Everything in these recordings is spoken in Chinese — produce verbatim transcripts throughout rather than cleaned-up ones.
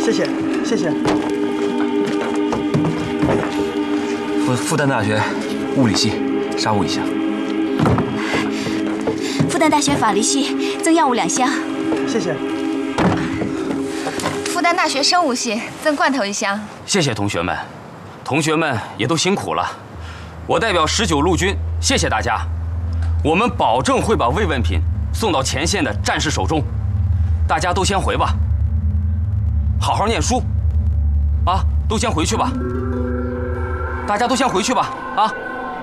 谢谢谢谢。 复复旦大学物理系沙物一箱。 复旦大学法律系增药物两箱。 谢谢。 复旦大学生物系赠罐头一箱。 谢谢同学们，同学们也都辛苦了。我代表十九路军谢谢大家，我们保证会把慰问品送到前线的战士手中。大家都先回吧，好好念书，啊，都先回去吧。大家都先回去吧，啊。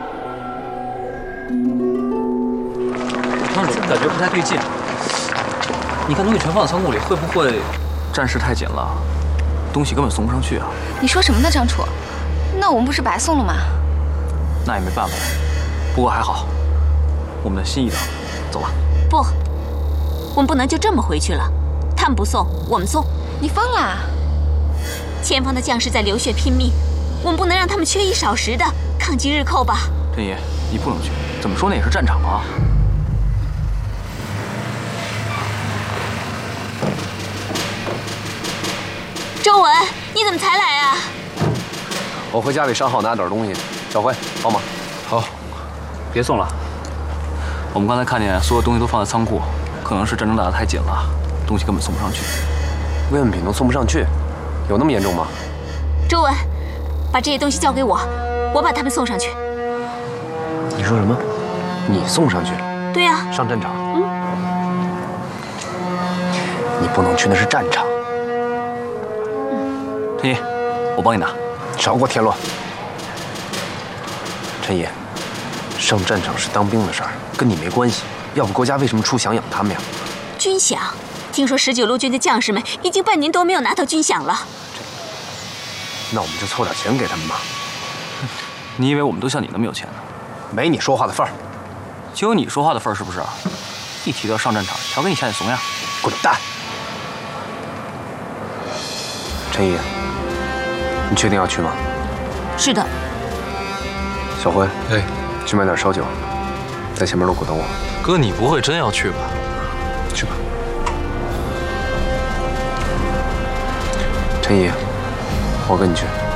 班主，感觉不太对劲。你看东西全放在仓库里，会不会战事太紧了，东西根本送不上去啊？ 你说什么呢，张楚？那我们不是白送了吗？ 那也没办法，不过还好，我们的心意到了，走吧。 不，我们不能就这么回去了。他们不送，我们送。 你疯了？ 前方的将士在流血拼命，我们不能让他们缺衣少食的抗击日寇吧？ 陈爷，你不能去，怎么说那也是战场啊。 周文，你怎么才来啊？ 我回家里商号拿点东西。小辉，帮忙。 好，别送了。我们刚才看见所有东西都放在仓库，可能是战争打得太紧了，东西根本送不上去。 慰问品都送不上去，有那么严重吗？ 周文，把这些东西交给我，我把他们送上去。 你说什么？你送上去？ 对呀、啊。 上战场？ 嗯。 你不能去，那是战场。 陈毅，我帮你拿。 少给我添乱。陈毅，上战场是当兵的事儿，跟你没关系。要不国家为什么出饷养他们呀？ 军饷？听说十九路军的将士们已经半年多没有拿到军饷了。 那我们就凑点钱给他们吧。 你以为我们都像你那么有钱呢？ 没你说话的份儿。 就有你说话的份儿是不是？一提到上战场，瞧给你像你怂样。 滚蛋！陈毅，你确定要去吗？ 是的。 小辉， 哎， 去买点烧酒，在前面路口等我。 哥，你不会真要去吧？ 去吧。陈毅，我跟你去。